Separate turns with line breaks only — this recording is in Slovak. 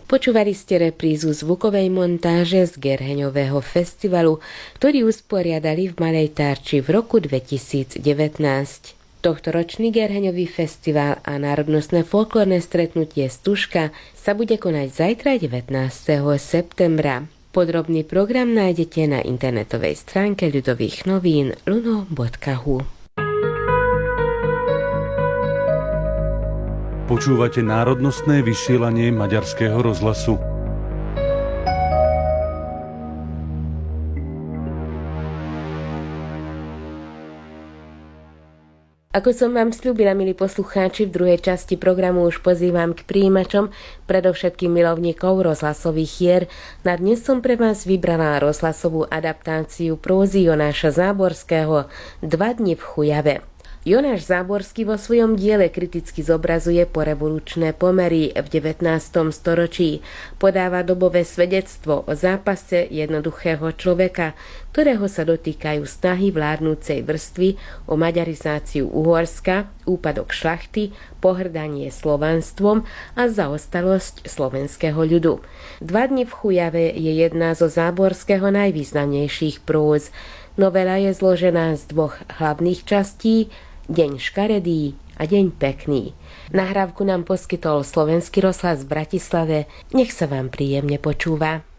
Počúvali ste reprízu zvukovej montáže z Gerheňového festivalu, ktorý usporiadali v Malej Tárči v roku 2019. Tohtoročný Gerheňový festival a národnostné folklórne stretnutie Stužka sa bude konať zajtra 19. septembra. Podrobný program nájdete na internetovej stránke ľudových novín luno.hu.
Počúvate národnostné vysielanie Maďarského rozhlasu.
Ako som vám sľúbila, milí poslucháči, v druhej časti programu už pozývam k prijímačom, predovšetkým milovníkov rozhlasových hier. Na dnes som pre vás vybrala rozhlasovú adaptáciu prózy Jonáša Záborského Dva dni v Chujave. Jonáš Záborský vo svojom diele kriticky zobrazuje porevolučné pomery v 19. storočí. Podáva dobové svedectvo o zápase jednoduchého človeka, ktorého sa dotýkajú snahy vládnúcej vrstvy o maďarizáciu Uhorska, úpadok šlachty, pohrdanie slovanstvom a zaostalosť slovenského ľudu. Dva dni v Chujave je jedna zo Záborského najvýznamnejších próz. Novela je zložená z dvoch hlavných častí, Deň škaredý a Deň pekný. Nahrávku nám poskytol Slovenský rozhlas v Bratislave. Nech sa vám príjemne počúva.